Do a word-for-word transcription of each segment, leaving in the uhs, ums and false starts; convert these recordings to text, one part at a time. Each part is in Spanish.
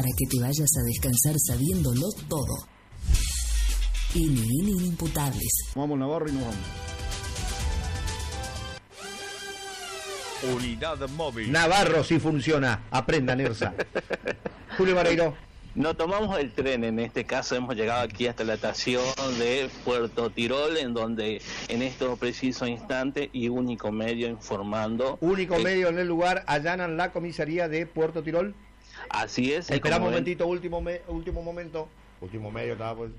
para que te vayas a descansar sabiéndolo todo. Ini, ini, inimputables. Vamos Navarro y nos vamos. Unidad móvil. Navarro sí funciona. Aprendan, Ersa. Julio Vareiro. No tomamos el tren, en este caso hemos llegado aquí hasta la estación de Puerto Tirol, en donde en este preciso instante y único medio informando. Único eh, medio en el lugar, allanan la comisaría de Puerto Tirol. Así es. Esperamos un momentito, último, me, último momento. Último medio, estaba pues.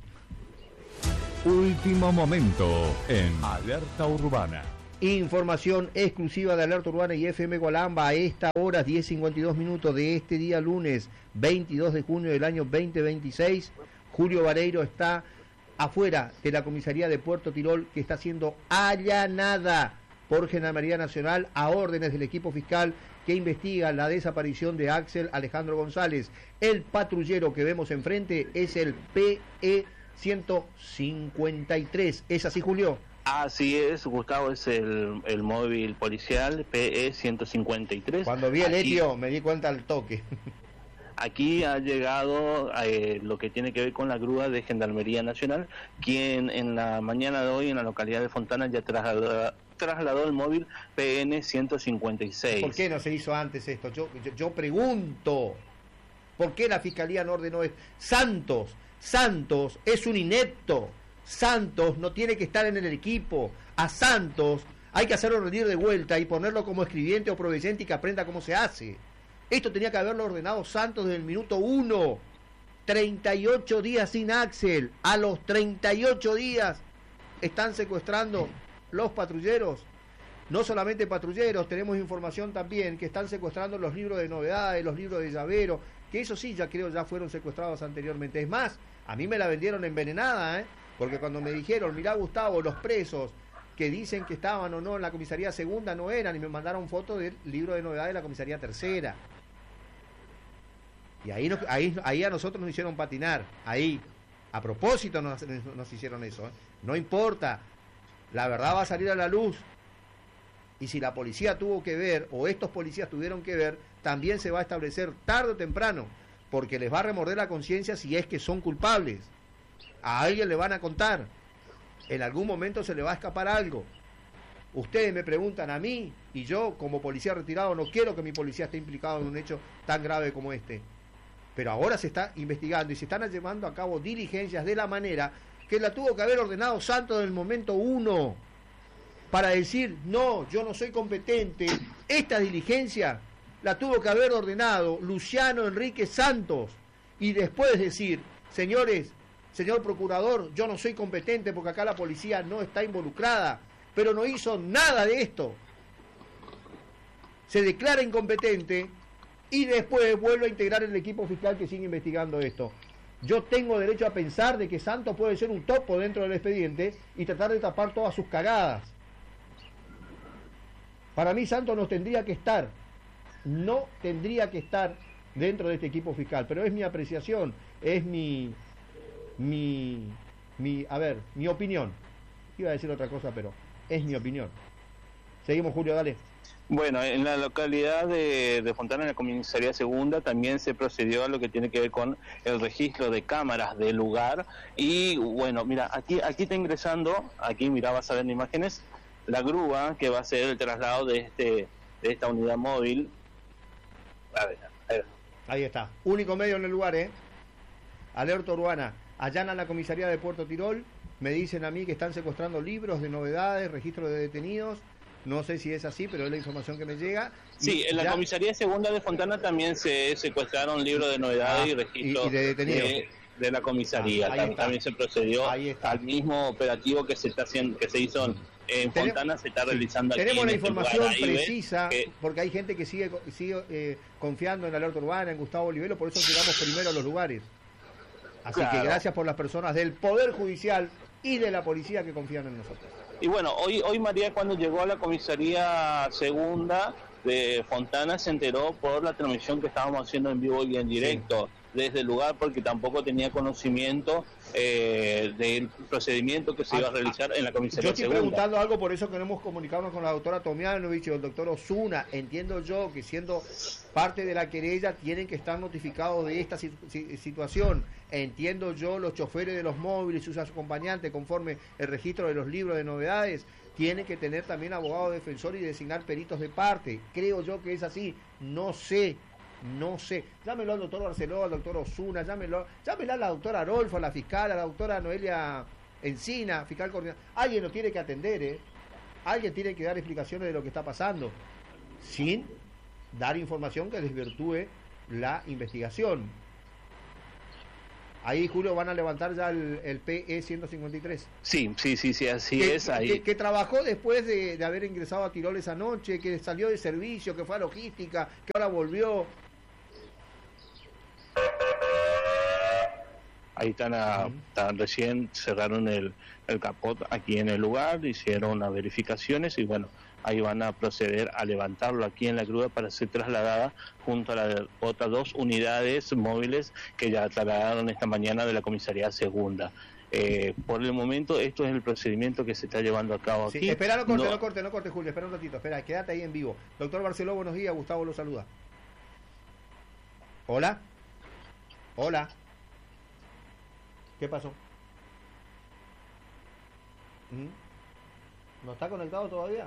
Último momento en Alerta Urbana. Información exclusiva de Alerta Urbana y F M Gualamba a esta hora, diez cincuenta y dos minutos de este día lunes veintidós de junio del año veinte veintiséis. Julio Vareiro está afuera de la comisaría de Puerto Tirol, que está siendo allanada por Gendarmería Nacional a órdenes del equipo fiscal que investiga la desaparición de Axel Alejandro González. El patrullero que vemos enfrente es el P E ciento cincuenta y tres. ¿Es así, Julio? Así es, Gustavo, es el, el móvil policial P E ciento cincuenta y tres. Cuando vi el Aquí- etio me di cuenta al toque. Aquí ha llegado eh, lo que tiene que ver con la grúa de Gendarmería Nacional, quien en la mañana de hoy en la localidad de Fontana ya trasladó, trasladó el móvil P N ciento cincuenta y seis. ¿Por qué no se hizo antes esto? Yo, yo, yo pregunto, ¿por qué la Fiscalía no ordenó esto? Santos, Santos es un inepto. Santos no tiene que estar en el equipo. A Santos hay que hacerlo rendir de vuelta y ponerlo como escribiente o proveyente y que aprenda cómo se hace. Esto tenía que haberlo ordenado Santos desde el minuto uno. treinta y ocho días sin Axel. A los treinta y ocho días están secuestrando los patrulleros. No solamente patrulleros, tenemos información también que están secuestrando los libros de novedades, los libros de llavero, que eso sí ya creo ya fueron secuestrados anteriormente. Es más, a mí me la vendieron envenenada, ¿eh? Porque cuando me dijeron, mirá Gustavo, los presos que dicen que estaban o no en la comisaría segunda no eran, y me mandaron fotos del libro de novedades de la comisaría tercera. Y ahí, nos, ahí, ahí a nosotros nos hicieron patinar, ahí, a propósito nos, nos hicieron eso, ¿eh? No importa, la verdad va a salir a la luz, y si la policía tuvo que ver, o estos policías tuvieron que ver, también se va a establecer tarde o temprano, porque les va a remorder la conciencia si es que son culpables. A alguien le van a contar, en algún momento se le va a escapar algo. Ustedes me preguntan a mí, y yo como policía retirado no quiero que mi policía esté implicado en un hecho tan grave como este. Pero ahora se está investigando y se están llevando a cabo diligencias de la manera que la tuvo que haber ordenado Santos en el momento uno, para decir, no, yo no soy competente. Esta diligencia la tuvo que haber ordenado Luciano Enrique Santos, y después decir, señores, señor procurador, yo no soy competente porque acá la policía no está involucrada, pero no hizo nada de esto. Se declara incompetente y después vuelve a integrar el equipo fiscal que sigue investigando esto. Yo tengo derecho a pensar de que Santos puede ser un topo dentro del expediente y tratar de tapar todas sus cagadas. Para mí Santos no tendría que estar, no tendría que estar dentro de este equipo fiscal, pero es mi apreciación, es mi, mi, mi, a ver, mi opinión. Iba a decir otra cosa, pero es mi opinión. Seguimos, Julio, dale. Bueno, en la localidad de, de Fontana, en la comisaría segunda, también se procedió a lo que tiene que ver con el registro de cámaras del lugar. Y bueno, mira, aquí aquí está ingresando, aquí mira, vas a ver en imágenes, la grúa que va a hacer el traslado de este de esta unidad móvil. A ver, a ver. Ahí está. Único medio en el lugar, ¿eh? Alerta Urbana. Allanan la comisaría de Puerto Tirol. Me dicen a mí que están secuestrando libros de novedades, registro de detenidos. No sé si es así, pero es la información que me llega. Sí, y en la ya... comisaría segunda de Fontana también se secuestraron libros de novedades ah, y registros y, y de, detenidos. de, de la comisaría. Ah, también, también se procedió al mismo operativo que se está haciendo, que se hizo en, en Tenem- Fontana, se está sí. realizando aquí. Tenemos en la este información lugar. Ahí ves precisa, que- porque hay gente que sigue, sigue eh, confiando en la Alerta Urbana, en Gustavo Olivero, por eso llegamos primero a los lugares. Así Claro. que gracias por las personas del Poder Judicial y de la policía que confían en nosotros. Y bueno, hoy hoy María, cuando llegó a la comisaría segunda de Fontana, se enteró por la transmisión que estábamos haciendo en vivo y en directo. desde el lugar porque tampoco tenía conocimiento eh, del procedimiento que se iba a realizar en la comisaría Yo estoy segunda. preguntando algo, por eso que no hemos comunicado con la doctora Tomianovich y el doctor Osuna. Entiendo yo que siendo parte de la querella tienen que estar notificados de esta situación. Entiendo yo los choferes de los móviles y sus acompañantes, conforme el registro de los libros de novedades, tienen que tener también abogado defensor y designar peritos de parte. Creo yo que es así. No sé. No sé, llámelo al doctor Barceló, al doctor Osuna, llámelo, llámelo a la doctora Arolfo, a la fiscal, a la doctora Noelia Encina, fiscal coordinador. Alguien lo tiene que atender, ¿eh? Alguien tiene que dar explicaciones de lo que está pasando, sin dar información que desvirtúe la investigación. Ahí, Julio, van a levantar ya el, el P E ciento cincuenta y tres. Sí, sí, sí, sí, así que, es. Ahí. Que, que trabajó después de, de haber ingresado a Tirol esa noche, que salió de servicio, que fue a logística, que ahora volvió. Ahí están, a, están recién cerraron el, el capot aquí en el lugar, hicieron unas verificaciones y bueno, ahí van a proceder a levantarlo aquí en la grúa para ser trasladada junto a las otras dos unidades móviles que ya trasladaron esta mañana de la comisaría segunda. Eh, por el momento esto es el procedimiento que se está llevando a cabo aquí. Sí, espera, no corte, no... no corte, no corte, Julio, espera un ratito, espera, quédate ahí en vivo. Doctor Barceló, buenos días, Gustavo lo saluda. Hola. Hola. ¿Qué pasó? ¿Mm? ¿No está conectado todavía?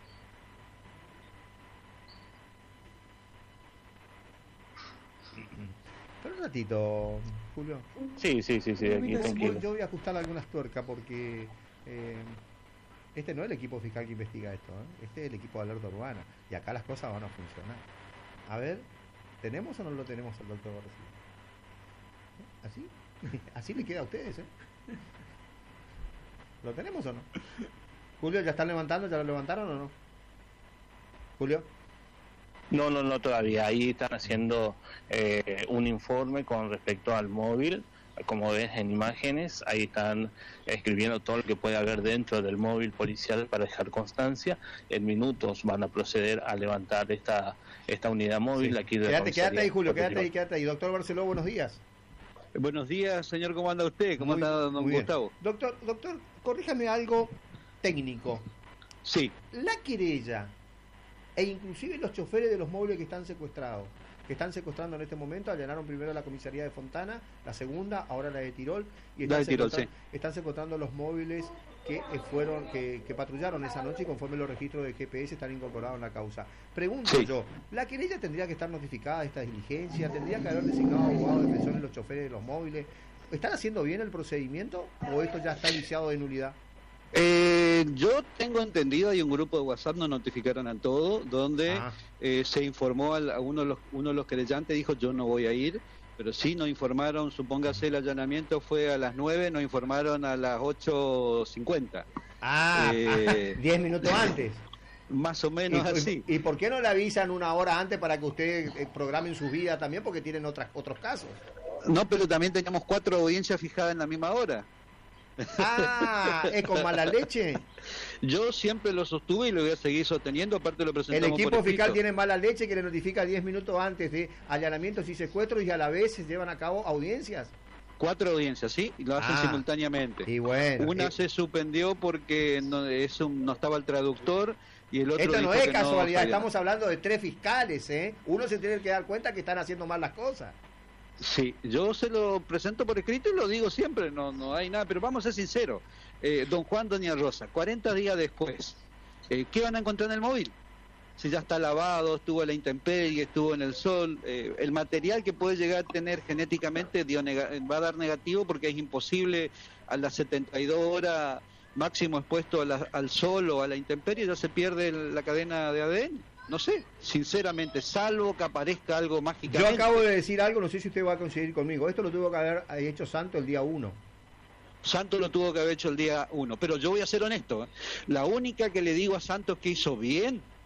Pero un ratito, Julio. Sí, sí, sí, sí, aquí tranquilo. Yo voy a ajustar algunas tuercas porque eh, este no es el equipo fiscal que investiga esto, ¿eh? Este es el equipo de alerta urbana y acá las cosas van a funcionar. A ver, ¿tenemos o no lo tenemos al doctor García? ¿Así? Así le queda a ustedes, ¿eh? ¿Lo tenemos o no? Julio, ¿ya están levantando? ¿Ya lo levantaron o no? Julio. No, no, no todavía. Ahí están haciendo eh, un informe con respecto al móvil. Como ves en imágenes, ahí están escribiendo todo lo que puede haber dentro del móvil policial para dejar constancia. En minutos van a proceder a levantar esta esta unidad móvil, sí. Aquí de quédate, quédate ahí, Julio, quédate ahí, quédate ahí. Doctor Barceló, buenos días. Buenos días, señor. ¿Cómo anda usted? ¿Cómo muy, anda don Gustavo? Doctor, doctor, corríjame algo técnico. Sí. La querella e inclusive los choferes de los móviles que están secuestrados, que están secuestrando en este momento, allanaron primero la comisaría de Fontana, la segunda, ahora la de Tirol, y están, de Tirol, secuestrando, sí. están secuestrando los móviles que eh, fueron, que, que patrullaron esa noche y conforme los registros de G P S están incorporados en la causa. Pregunto sí. yo, ¿la querella tendría que estar notificada de esta diligencia? ¿Tendría que haber designado abogados defensores los choferes de los móviles? ¿Están haciendo bien el procedimiento o esto ya está viciado de nulidad? Eh, yo tengo entendido, hay un grupo de WhatsApp, nos notificaron a todos, donde ah. eh, se informó a, a uno, de los, uno de los querellantes, dijo yo no voy a ir, pero sí nos informaron, supóngase el allanamiento fue a las nueve, nos informaron a las ocho cincuenta. Ah, eh, diez minutos antes. Más o menos ¿Y, así. ¿Y por qué no le avisan una hora antes para que ustedes eh, programen su vida también? Porque tienen otras, otros casos. No, pero también teníamos cuatro audiencias fijadas en la misma hora. Ah, ¿es con mala leche? Yo siempre lo sostuve y lo voy a seguir sosteniendo, aparte lo presentamos. El equipo fiscal tiene mala leche que le notifica diez minutos antes de allanamientos y secuestros y a la vez se llevan a cabo audiencias. Cuatro audiencias, sí, y lo hacen ah, simultáneamente. Y bueno, Una y... se suspendió porque no, es un, no estaba el traductor y el otro. Esto no es casualidad, no estamos hablando de tres fiscales, ¿eh? Uno se tiene que dar cuenta que están haciendo mal las cosas. Sí, yo se lo presento por escrito y lo digo siempre, no no hay nada, pero vamos a ser sinceros. Eh, don Juan, doña Rosa, cuarenta días después, eh, ¿qué van a encontrar en el móvil? Si ya está lavado, estuvo a la intemperie, estuvo en el sol, eh, el material que puede llegar a tener genéticamente dio va a dar negativo porque es imposible a las setenta y dos horas máximo expuesto a la, al sol o a la intemperie, ya se pierde el, la cadena de A D N. No sé, sinceramente, salvo que aparezca algo mágicamente. Yo acabo de decir algo, no sé si usted va a coincidir conmigo. Esto lo tuvo que haber hecho Santo el día uno. Santo lo tuvo que haber hecho el día uno. Pero yo voy a ser honesto. ¿eh? La única que le digo a Santos que hizo bien,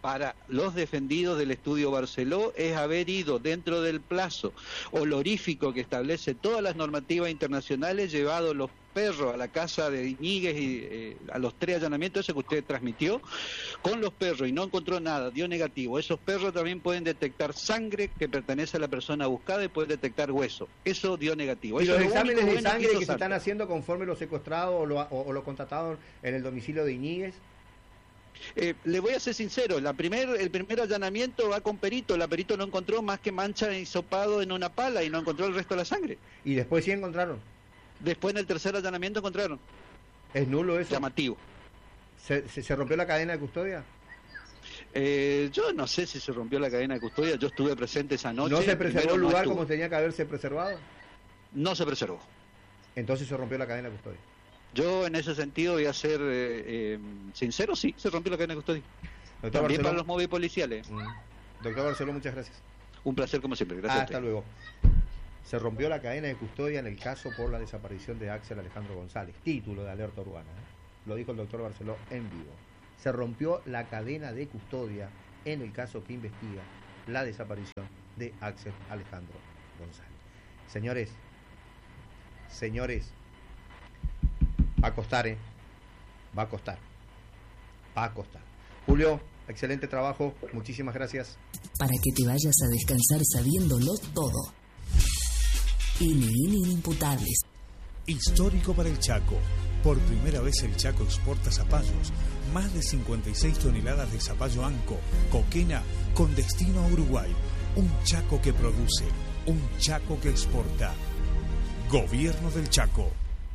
para los defendidos del estudio Barceló es haber ido dentro del plazo honorífico que establece todas las normativas internacionales, llevado los perros a la casa de Iñiguez y eh, a los tres allanamientos ese que usted transmitió, con los perros y no encontró nada, dio negativo. Esos perros también pueden detectar sangre que pertenece a la persona buscada y pueden detectar hueso. Eso dio negativo. ¿Y Eso los es lo exámenes único de bueno sangre hizo que se Salta. están haciendo conforme los secuestrados o lo, o, o lo contratados en el domicilio de Iñiguez? Eh, le voy a ser sincero, la primer, el primer allanamiento va con perito, la perito no encontró más que mancha de hisopado en una pala y no encontró el resto de la sangre. Y después sí encontraron. Después en el tercer allanamiento encontraron. ¿Es nulo eso? Llamativo. ¿Se, se, se rompió la cadena de custodia? Eh, yo no sé si se rompió la cadena de custodia, yo estuve presente esa noche. ¿No se preservó Primero el no lugar estuvo. como tenía que haberse preservado? No se preservó. Entonces se rompió la cadena de custodia. Yo en ese sentido voy a ser eh, eh, sincero, sí, se rompió la cadena de custodia. Doctor También Barceló. para los móviles policiales. Mm. Doctor Barceló, muchas gracias. Un placer como siempre, gracias. Ah, a usted. hasta luego. Se rompió la cadena de custodia en el caso por la desaparición de Axel Alejandro González. Título de Alerta Urbana. ¿eh? Lo dijo el doctor Barceló en vivo. Se rompió la cadena de custodia en el caso que investiga la desaparición de Axel Alejandro González. Señores, señores, va a costar, ¿eh? Va a costar. Va a costar. Julio, excelente trabajo. Muchísimas gracias. Para que te vayas a descansar sabiéndolo todo. Ini, ini, inimputables. Histórico para el Chaco. Por primera vez el Chaco exporta zapallos. Más de cincuenta y seis toneladas de zapallo anco, coquena, con destino a Uruguay. Un Chaco que produce, un Chaco que exporta. Gobierno del Chaco.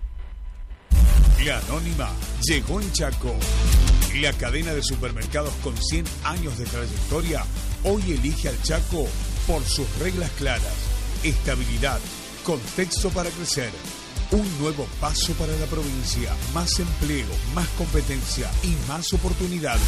La Anónima llegó en Chaco. La cadena de supermercados con cien años de trayectoria hoy elige al Chaco por sus reglas claras, estabilidad, contexto para crecer. Un nuevo paso para la provincia, más empleo, más competencia y más oportunidades.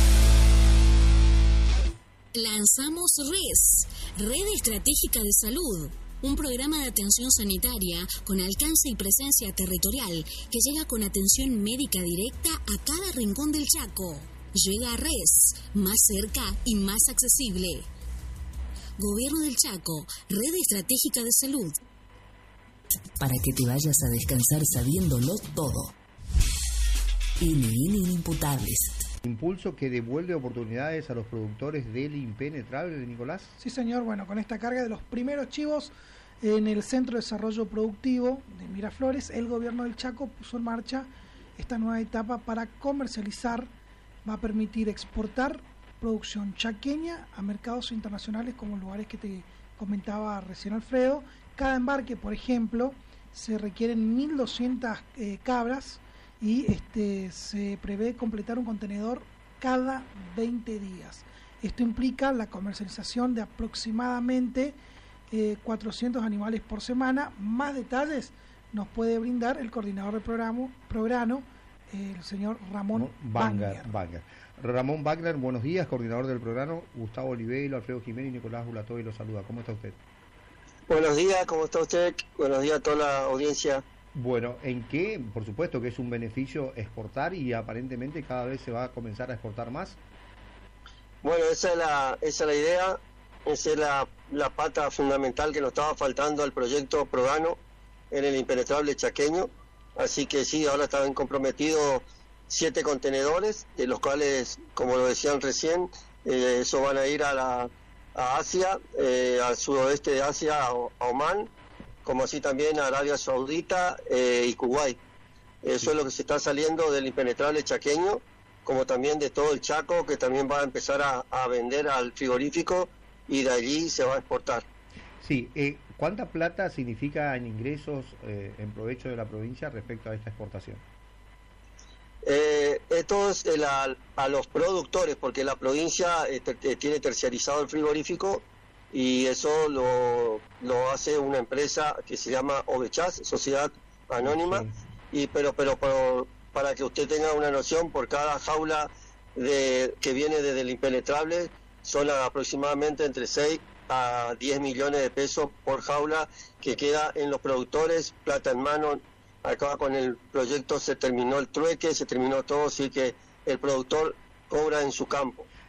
Lanzamos R E S, Red Estratégica de Salud, un programa de atención sanitaria con alcance y presencia territorial que llega con atención médica directa a cada rincón del Chaco. Llega a R E S, más cerca y más accesible. Gobierno del Chaco, Red Estratégica de Salud. Para que te vayas a descansar sabiéndolo todo. Ini, ini, inimputables. Impulso que devuelve oportunidades a los productores del impenetrable de Nicolás. Sí, señor. Bueno, con esta carga de los primeros chivos en el Centro de Desarrollo Productivo de Miraflores, el gobierno del Chaco puso en marcha esta nueva etapa para comercializar, va a permitir exportar producción chaqueña a mercados internacionales como lugares que te comentaba recién Alfredo. Cada embarque, por ejemplo, se requieren mil doscientas eh, cabras y este, se prevé completar un contenedor cada veinte días. Esto implica la comercialización de aproximadamente eh, cuatrocientos animales por semana. Más detalles nos puede brindar el coordinador del programa, programa eh, el señor Ramón Wagner. Wagner. Ramón Wagner, buenos días, coordinador del programa. Gustavo Oliveira, Alfredo Jiménez y Nicolás Bulatoy los saluda. ¿Cómo está usted? Buenos días, ¿cómo está usted? Buenos días a toda la audiencia. Bueno, ¿en qué? Por supuesto que es un beneficio exportar y aparentemente cada vez se va a comenzar a exportar más. Bueno, esa es la, esa es la idea, esa es la, la pata fundamental que nos estaba faltando al proyecto Prodano en el impenetrable chaqueño. Así que sí, ahora están comprometidos siete contenedores, de los cuales, como lo decían recién, eh, eso van a ir a la a Asia, eh, al sudoeste de Asia, a, a Omán, como así también a Arabia Saudita eh, y Kuwait. Eso es lo que se está saliendo del impenetrable chaqueño, como también de todo el Chaco, que también va a empezar a, a vender al frigorífico y de allí se va a exportar. Sí, eh, ¿cuánta plata significa en ingresos eh, en provecho de la provincia respecto a esta exportación? Eh, esto es el, a, a los productores, porque la provincia eh, te, te, tiene terciarizado el frigorífico y eso lo, lo hace una empresa que se llama Ovechas, Sociedad Anónima, sí. y pero pero por, para que usted tenga una noción, por cada jaula de que viene desde el impenetrable son aproximadamente entre seis a diez millones de pesos por jaula que queda en los productores, plata en mano. Acá con el proyecto se terminó el trueque, se terminó todo, así que el productor cobra en su campo.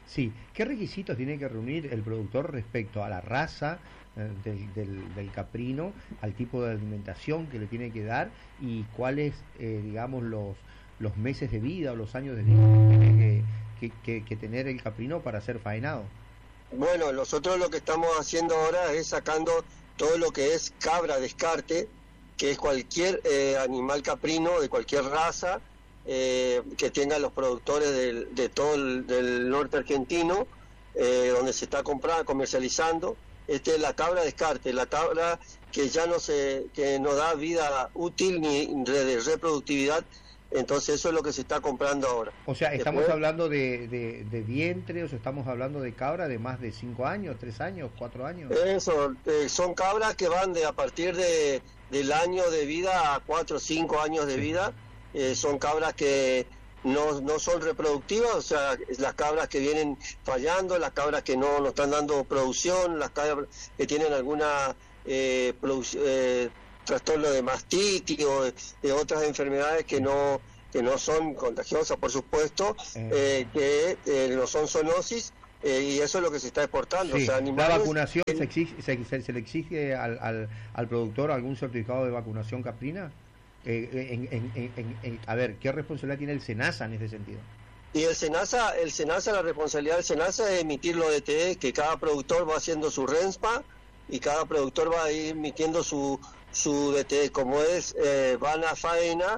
Sí, ¿qué requisitos tiene que reunir el productor respecto a la raza eh, del, del, del caprino, al tipo de alimentación que le tiene que dar y cuáles, eh, digamos, los, los meses de vida o los años de vida que tiene que, que, que, que tener el caprino para ser faenado? Bueno, nosotros lo que estamos haciendo ahora es sacando todo lo que es cabra descarte, que es cualquier eh, animal caprino de cualquier raza eh, que tengan los productores del, de todo el del norte argentino, eh, donde se está comprando, comercializando. Esta es la cabra descarte, la cabra que ya no se, que no da vida útil ni de reproductividad. Entonces eso es lo que se está comprando ahora. O sea, ¿estamos Después, hablando de, de, de vientre o sea, estamos hablando de cabra de más de cinco años, tres años, cuatro años? Eso, eh, son cabras que van de a partir de del año de vida a cuatro o cinco años de vida. Eh, son cabras que no, no son reproductivas, o sea, las cabras que vienen fallando, las cabras que no, no están dando producción, las cabras que tienen alguna eh, produ- eh, trastorno de mastitis o de, de otras enfermedades que no que no son contagiosas, por supuesto, eh, que eh, no son zoonosis, eh, y eso es lo que se está exportando. Sí, o sea, la animales, vacunación, ¿se, exige, se, se, se le exige al, al, al productor algún certificado de vacunación caprina? Eh, en, en, en, en, en, a ver, ¿qué responsabilidad tiene el SENASA en ese sentido? Y el SENASA, el SENASA, la responsabilidad del SENASA es emitir los D T E, que cada productor va haciendo su RENSPA y cada productor va a ir emitiendo su, su D T E. Como es eh, van a faena,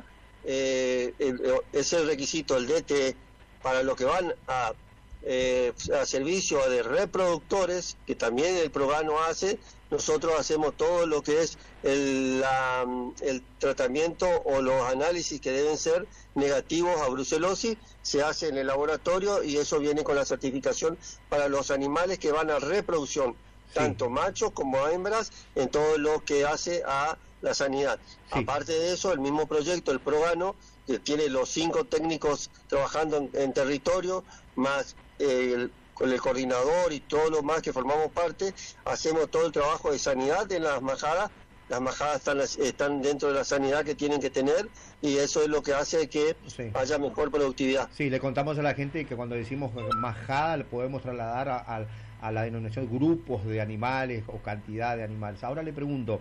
eh, el, es el requisito, el D T E, para los que van a, eh, a servicio de reproductores, que también el Progano hace. Nosotros hacemos todo lo que es el, la, el tratamiento o los análisis que deben ser negativos a brucelosis, se hace en el laboratorio y eso viene con la certificación para los animales que van a reproducción, sí, tanto machos como hembras, en todo lo que hace a la sanidad. Sí. Aparte de eso, el mismo proyecto, el Progano, que tiene los cinco técnicos trabajando en, en territorio, más eh, el con el coordinador y todo lo más que formamos parte, hacemos todo el trabajo de sanidad en las majadas. Las majadas están, están dentro de la sanidad que tienen que tener y eso es lo que hace que sí. haya mejor productividad. Sí, le contamos a la gente que cuando decimos majada le podemos trasladar a, a, a la denominación grupos de animales o cantidad de animales. Ahora le pregunto,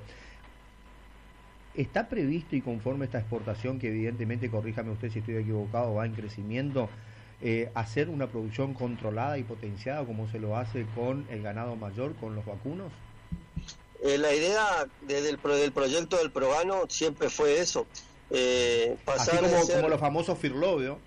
¿está previsto y conforme esta exportación que evidentemente, corríjame usted si estoy equivocado, va en crecimiento, Eh, hacer una producción controlada y potenciada como se lo hace con el ganado mayor, con los vacunos? Eh, la idea desde el, del proyecto del Progano siempre fue eso. Eh, pasar Así como, ser... como los famosos Firlovio.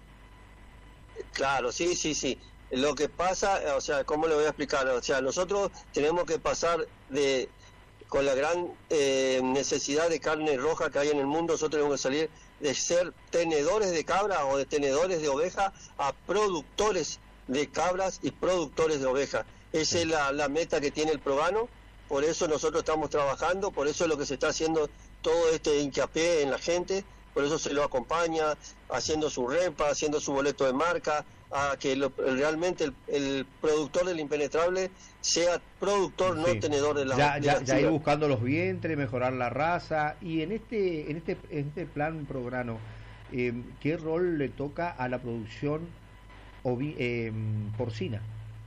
Claro, sí, sí, sí. Lo que pasa, o sea, ¿cómo le voy a explicar? O sea, nosotros tenemos que pasar de, con la gran eh, necesidad de carne roja que hay en el mundo, nosotros tenemos que salir de ser tenedores de cabra o de tenedores de oveja a productores de cabras y productores de ovejas. Esa es la, la meta que tiene el Progano, por eso nosotros estamos trabajando, por eso es lo que se está haciendo todo este hincapié en la gente, por eso se lo acompaña haciendo su repa, haciendo su boleto de marca, a que lo, realmente el, el productor del impenetrable sea productor, sí, no tenedor de la ya, de ya, la ya ir buscando los vientres, mejorar la raza. Y en este en este en este plan Progano, eh, ¿qué rol le toca a la producción ovi, eh, porcina?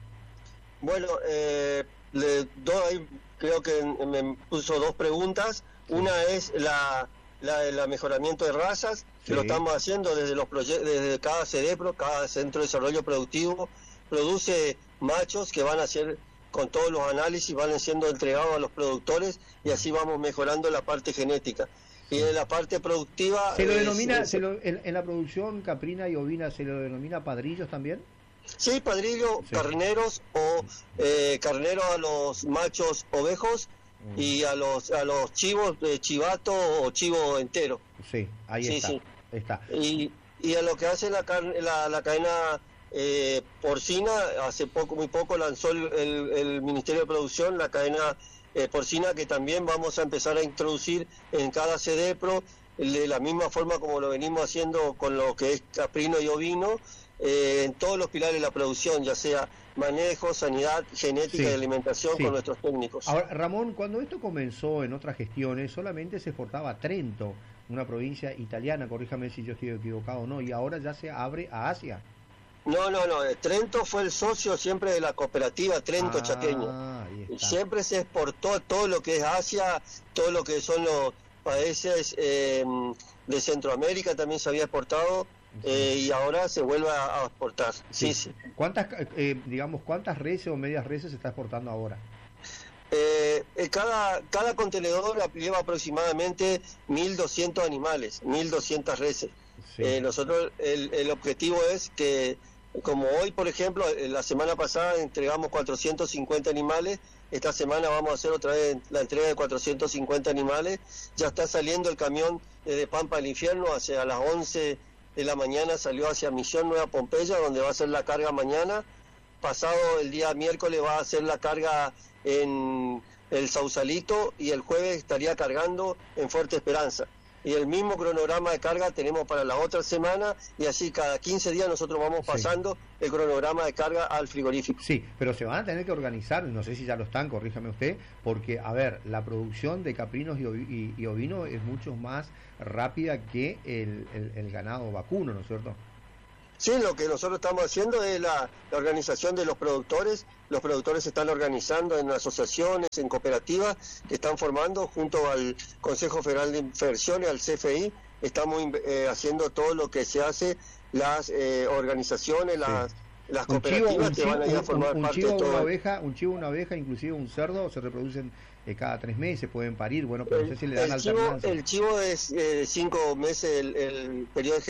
Bueno, eh, le doy, creo que me puso dos preguntas. Sí. Una es la La, el mejoramiento de razas, sí, que lo estamos haciendo desde los proyectos, desde cada CEDEPRO, cada Centro de Desarrollo Productivo, produce machos que van a hacer, con todos los análisis, van siendo entregados a los productores y así vamos mejorando la parte genética. Y en la parte productiva... ¿Se lo es, denomina, es, se lo, en, en la producción caprina y ovina, se lo denomina padrillos también? Sí, padrillo, sí, carneros o eh, carneros a los machos ovejos, y a los a los chivos de chivato o chivo entero. Sí, ahí sí, está. Sí. está. Y, y a lo que hace la carne, la, la cadena eh, porcina, hace poco muy poco lanzó el, el, el Ministerio de Producción la cadena eh, porcina, que también vamos a empezar a introducir en cada CEDEPRO de la misma forma como lo venimos haciendo con lo que es caprino y ovino, eh, en todos los pilares de la producción, ya sea manejo, sanidad, genética, sí, y alimentación, sí, con nuestros técnicos. Ahora, Ramón, cuando esto comenzó en otras gestiones, solamente se exportaba a Trento, una provincia italiana, corríjame si yo estoy equivocado o no, y ahora ya se abre a Asia. No, no, no. Trento fue el socio siempre de la cooperativa Trento Ah, Chaqueño. ahí está. Siempre se exportó todo lo que es Asia, todo lo que son los países eh, de Centroamérica también se había exportado eh, y ahora se vuelve a, a exportar. Sí, sí. ¿Cuántas, eh, digamos, cuántas reses o medias reses se está exportando ahora? Eh, eh, cada, cada contenedor lleva aproximadamente mil doscientos animales, mil doscientas reses. Sí. Eh, nosotros, el, el objetivo es que, como hoy, por ejemplo, eh, la semana pasada entregamos cuatrocientos cincuenta animales, esta semana vamos a hacer otra vez la entrega de cuatrocientos cincuenta animales, ya está saliendo el camión desde Pampa del Infierno, hacia las once de la mañana salió hacia Misión Nueva Pompeya, donde va a hacer la carga mañana, pasado el día miércoles va a hacer la carga en el Sausalito y el jueves estaría cargando en Fuerte Esperanza. Y el mismo cronograma de carga tenemos para la otra semana y así cada quince días nosotros vamos pasando sí. el cronograma de carga al frigorífico. Sí, pero se van a tener que organizar, no sé si ya lo están, corríjame usted, porque, a ver, la producción de caprinos y, ovi y, y ovinos es mucho más rápida que el, el, el ganado vacuno, ¿no es cierto? Sí, lo que nosotros estamos haciendo es la, la organización de los productores. Los productores se están organizando en asociaciones, en cooperativas, que están formando junto al Consejo Federal de Inversiones, al C F I. Estamos eh, haciendo todo lo que se hace, las eh, organizaciones, las, sí. las cooperativas un chivo, que van a ir a formar un, un parte chivo, de todo. Una oveja, un chivo, una oveja, inclusive un cerdo, se reproducen eh, cada tres meses, pueden parir, bueno, pero el, no sé si le dan el chivo, alternancia. El chivo es eh, cinco meses el, el periodo de